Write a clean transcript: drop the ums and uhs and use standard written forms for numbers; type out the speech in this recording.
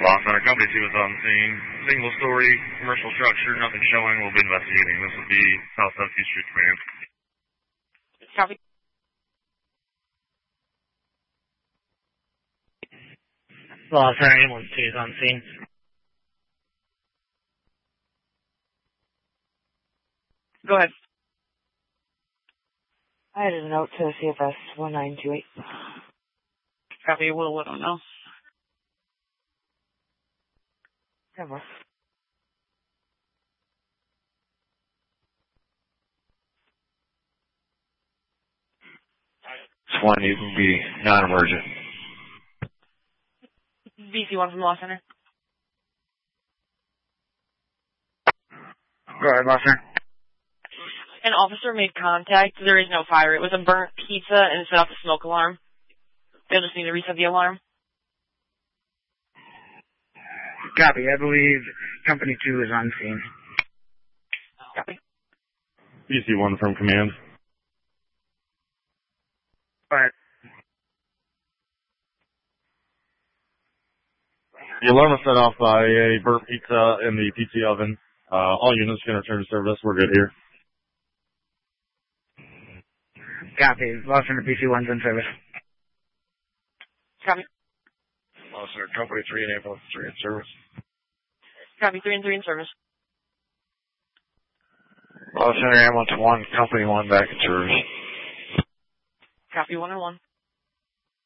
Law Center, Company 2 is on scene. Single story, commercial structure, nothing showing. We'll be investigating. This will be South Southeast Street Command. Copy. Law Center, Ambulance 2 is on scene. Go ahead. I had a note to CFS 1928. Copy, we'll let them know. Never. It's one you can be non-emergent. VC1 from Law Center. Go ahead, Law Center. An officer made contact. There is no fire. It was a burnt pizza and it set off the smoke alarm. They'll just need to reset the alarm. Copy. I believe Company 2 is on scene. Copy. BC-1 from command. Go ahead. The alarm was set off by a burnt pizza in the pizza oven. All units can return to service. We're good here. Copy. Law Center, PC-1's in service. Copy. Law Center, Company 3 and Ambulance 3 in service. Copy, 3 and 3 in service. Law Center, Ambulance 1, Company 1 back in service. Copy, 1 and 1.